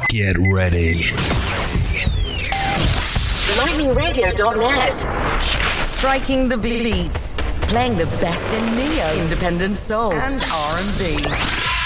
Get ready. LightningRadio.net. Striking the beats. Playing the best in neo, independent soul, and R&B.